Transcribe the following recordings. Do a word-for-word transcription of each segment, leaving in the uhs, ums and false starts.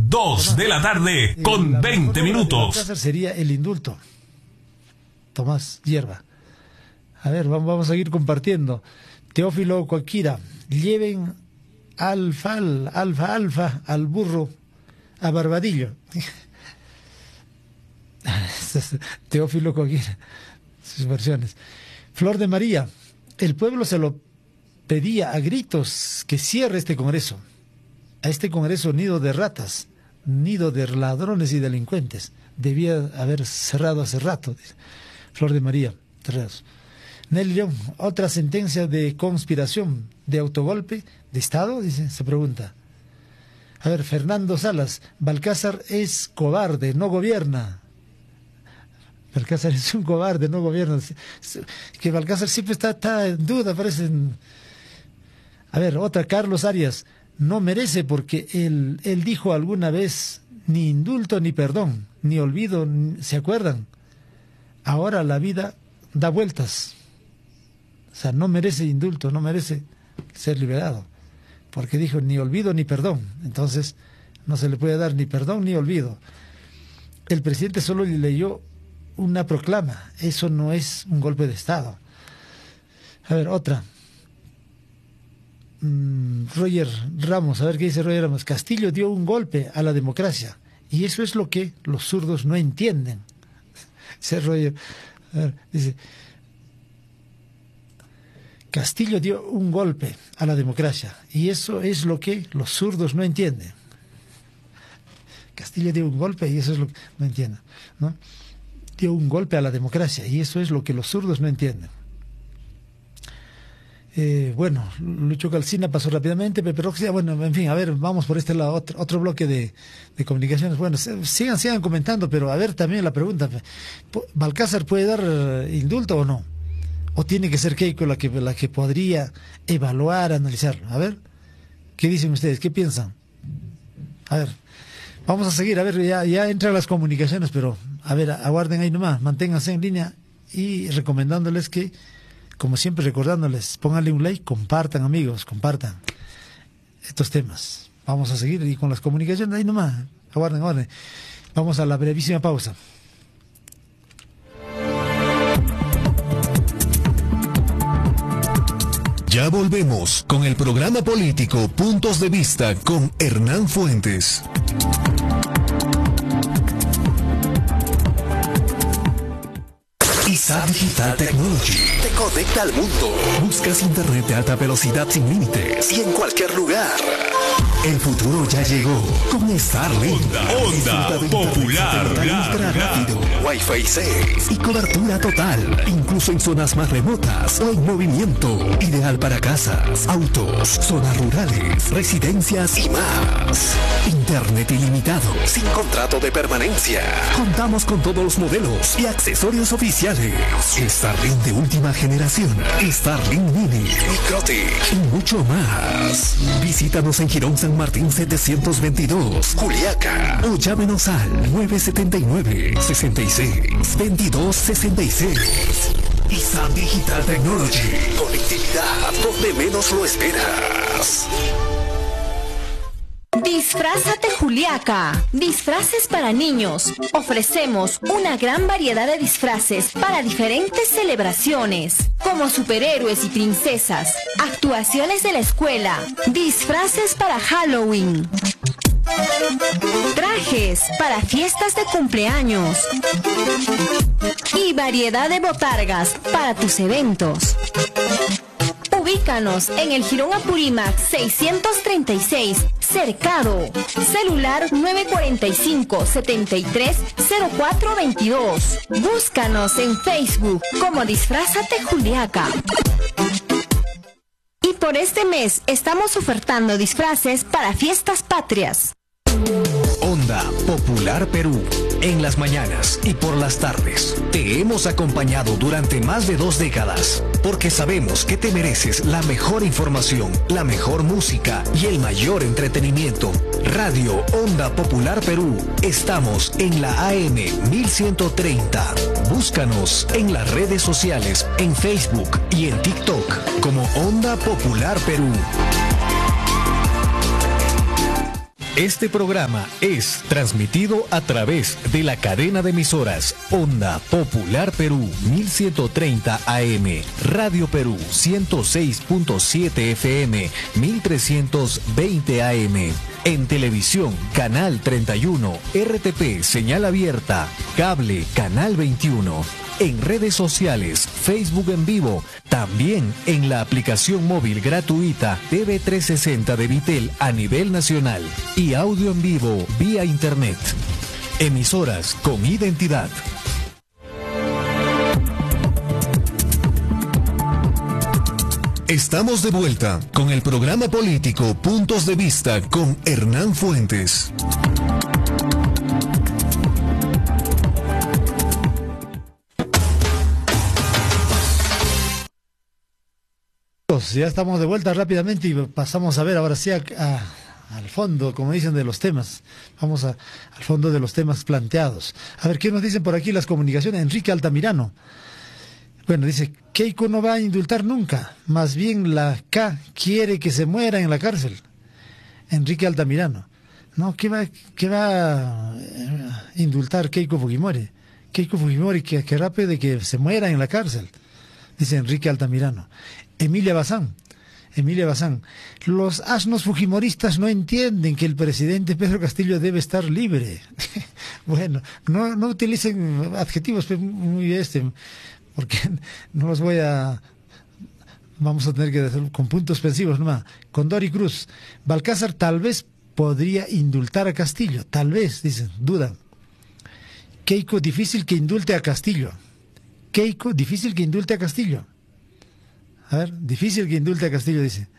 dos de la tarde con veinte minutos. Balcázar sería el indulto. Tomás Hierba. A ver, vamos, vamos a seguir compartiendo. Teófilo Coaquira, lleven alfa, alfa, alfa al burro a Barbadillo. Teófilo Coaquira, sus versiones. Flor de María, el pueblo se lo pedía a gritos que cierre este Congreso. A este Congreso nido de ratas, nido de ladrones y delincuentes. Debía haber cerrado hace rato. Flor de María, Terreros. Nelly León, otra sentencia de conspiración, de autogolpe, de Estado, dice, se pregunta. A ver, Fernando Salas, Balcázar es cobarde, no gobierna. Balcázar es un cobarde, no gobierna. Que Balcázar siempre está, está en duda, parece. A ver, otra, Carlos Arias, no merece porque él, él dijo alguna vez ni indulto ni perdón, ni olvido, ni, ¿se acuerdan? Ahora la vida da vueltas. O sea, no merece indulto, no merece ser liberado, porque dijo ni olvido ni perdón. Entonces no se le puede dar ni perdón ni olvido. El presidente solo le leyó una proclama, eso no es un golpe de Estado. A ver, otra. Mm, Roger Ramos, a ver qué dice Roger Ramos. Castillo dio un golpe a la democracia y eso es lo que los zurdos no entienden. Dice Roger, a ver, dice... Castillo dio un golpe a la democracia y eso es lo que los zurdos no entienden. Castillo dio un golpe y eso es lo que no entienden, ¿no? Dio un golpe a la democracia y eso es lo que los zurdos no entienden. Eh, bueno, Lucho Calcina pasó rápidamente, Pepe Roxia, bueno, en fin, a ver, vamos por este lado, otro, otro bloque de, de comunicaciones. Bueno, sigan, sigan comentando, pero a ver también la pregunta, ¿Balcázar puede dar indulto o no? ¿O tiene que ser Keiko la que, la que podría evaluar, analizarlo? A ver, ¿qué dicen ustedes? ¿Qué piensan? A ver, vamos a seguir, a ver, ya, ya entran las comunicaciones, pero a ver, aguarden ahí nomás, manténganse en línea y recomendándoles que, como siempre recordándoles, pónganle un like, compartan amigos, compartan estos temas. Vamos a seguir y con las comunicaciones ahí nomás, aguarden, aguarden. Vamos a la brevísima pausa. Ya volvemos con el programa político Puntos de Vista con Hernán Fuentes. I S A Digital Technology te conecta al mundo. Buscas internet de alta velocidad sin límites y en cualquier lugar. El futuro ya llegó con Starlink. Onda, onda popular, ultra rápido, Wi-Fi seis y cobertura total, incluso en zonas más remotas o en movimiento. Ideal para casas, autos, zonas rurales, residencias y más. Internet ilimitado, sin contrato de permanencia. Contamos con todos los modelos y accesorios oficiales. Starlink de última generación, Starlink Mini, Microtic y mucho más. Visítanos en Girón San Martín setecientos veintidós, Juliaca, o llámenos al nueve siete nueve, seis seis, veintidós sesenta y seis. I S A Digital Technology, conectividad donde menos lo esperas. Disfrázate Juliaca, disfraces para niños. Ofrecemos una gran variedad de disfraces para diferentes celebraciones, como superhéroes y princesas, actuaciones de la escuela, disfraces para Halloween, trajes para fiestas de cumpleaños y variedad de botargas para tus eventos. Ubícanos en el Jirón Apurímac seiscientos treinta y seis, Cercado. Celular nueve cuatro cinco, siete tres, cero cuatro dos dos. Búscanos en Facebook como Disfrázate Juliaca. Y por este mes estamos ofertando disfraces para fiestas patrias. Onda Popular Perú, en las mañanas y por las tardes. Te hemos acompañado durante más de dos décadas, porque sabemos que te mereces la mejor información, la mejor música y el mayor entretenimiento. Radio Onda Popular Perú, estamos en la A M mil ciento treinta. Búscanos en las redes sociales, en Facebook y en TikTok como Onda Popular Perú. Este programa es transmitido a través de la cadena de emisoras Onda Popular Perú mil ciento treinta A M, Radio Perú ciento seis punto siete F M, mil trescientos veinte A M. En televisión, Canal treinta y uno, R T P, señal abierta, cable, Canal veintiuno. En redes sociales, Facebook en vivo, también en la aplicación móvil gratuita T V trescientos sesenta de Vitel a nivel nacional y audio en vivo vía internet. Emisoras con identidad. Estamos de vuelta con el programa político Puntos de Vista con Hernán Fuentes. Ya estamos de vuelta rápidamente y pasamos a ver ahora sí a, a, al fondo, como dicen, de los temas. Vamos a, al fondo de los temas planteados. A ver, ¿qué nos dicen por aquí las comunicaciones? Enrique Altamirano. Bueno, dice, Keiko no va a indultar nunca. Más bien la K quiere que se muera en la cárcel. Enrique Altamirano. No, ¿qué va, qué va a indultar Keiko Fujimori? Keiko Fujimori que, que rápido de que se muera en la cárcel. Dice Enrique Altamirano. Emilia Bazán, Emilia Bazán, los asnos fujimoristas no entienden que el presidente Pedro Castillo debe estar libre. Bueno, no, no utilicen adjetivos muy este, porque no los voy a... Vamos a tener que hacer con puntos suspensivos nomás. Con Dori Cruz, Balcázar tal vez podría indultar a Castillo, tal vez, dicen, dudan. Keiko, difícil que indulte a Castillo. Keiko, difícil que indulte a Castillo. A ver, difícil que indulte a Castillo, dice.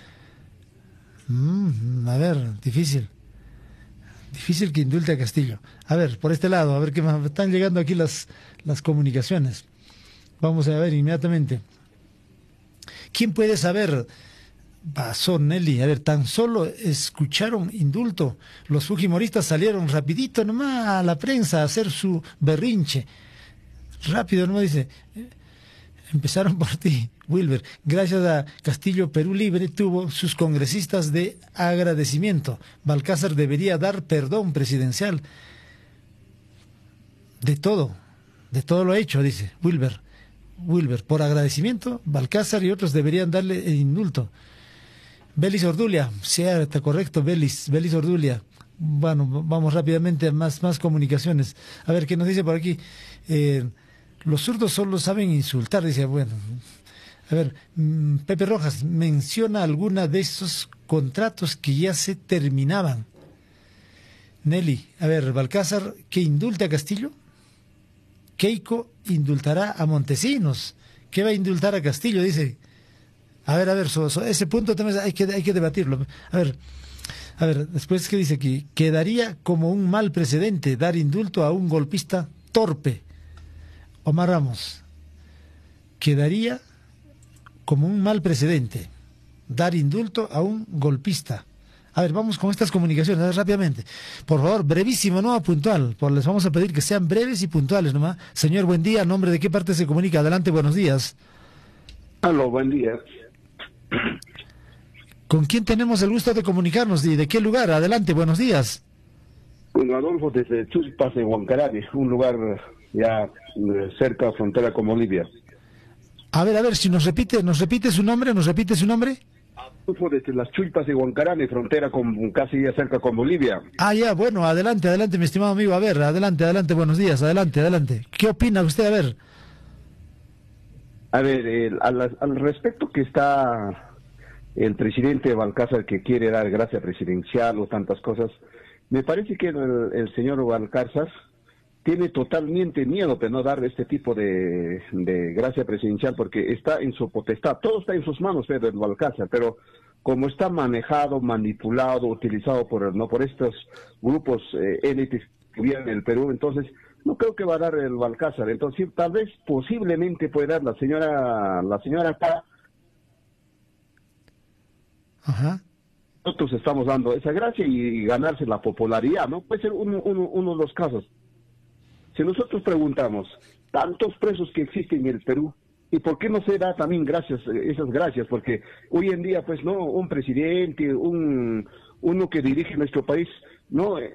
Mm, a ver, difícil. Difícil que indulte a Castillo. A ver, por este lado, a ver qué más. Están llegando aquí las, las comunicaciones. Vamos a ver inmediatamente. ¿Quién puede saber? Pasó Nelly. A ver, tan solo escucharon indulto. Los fujimoristas salieron rapidito nomás a la prensa a hacer su berrinche. Rápido nomás dice... Empezaron por ti, Wilber. Gracias a Castillo, Perú Libre tuvo sus congresistas de agradecimiento. Balcázar debería dar perdón presidencial. De todo, de todo lo hecho, dice Wilber. Wilber, por agradecimiento, Balcázar y otros deberían darle el indulto. Belis Ordulia, cierto, correcto, Belis, Belis Ordulia. Bueno, vamos rápidamente a más, más comunicaciones. A ver, ¿qué nos dice por aquí? Eh... Los zurdos solo saben insultar, dice, bueno. A ver, Pepe Rojas menciona alguna de esos contratos que ya se terminaban. Nelly, a ver, Balcázar, ¿que indulte a Castillo? Keiko indultará a Montesinos. ¿Qué va a indultar a Castillo? Dice. A ver, a ver, so, so, ese punto también hay que, hay que debatirlo. A ver, a ver, después, ¿qué dice aquí? Quedaría como un mal precedente dar indulto a un golpista torpe. Omar Ramos, quedaría como un mal precedente dar indulto a un golpista. A ver, vamos con estas comunicaciones, a ver, rápidamente. Por favor, brevísimo, no puntual. Por, les vamos a pedir que sean breves y puntuales nomás. Señor, buen día. ¿A nombre de qué parte se comunica? Adelante, buenos días. Aló, buen día. ¿Con quién tenemos el gusto de comunicarnos y de qué lugar? Adelante, buenos días. Bueno, Adolfo, desde Chuspas, en Huancarani, un lugar ya cerca frontera con Bolivia. A ver, a ver, si nos repite, nos repite su nombre, nos repite su nombre. Adolfo, desde las Chulpas de Huancarani, frontera con casi ya cerca con Bolivia. Ah, ya, bueno, adelante, adelante, mi estimado amigo. A ver, adelante, adelante, buenos días, adelante, adelante. ¿Qué opina usted? A ver. A ver, el, al, al respecto que está el presidente Balcázar que quiere dar gracia presidencial o tantas cosas, me parece que el, el señor Balcázar tiene totalmente miedo de no dar este tipo de, de gracia presidencial porque está en su potestad, todo está en sus manos, Pedro Balcázar, pero como está manejado, manipulado, utilizado por no por estos grupos eh, élites que viven en el Perú, entonces no creo que va a dar el Balcázar, entonces tal vez posiblemente puede dar la señora la señora acá. Ajá. Nosotros estamos dando esa gracia y, y ganarse la popularidad, ¿no? Puede ser uno, uno, uno de los casos. Si nosotros preguntamos, tantos presos que existen en el Perú, ¿y por qué no se da también gracias, esas gracias? Porque hoy en día, pues, no, un presidente, un, uno que dirige nuestro país, no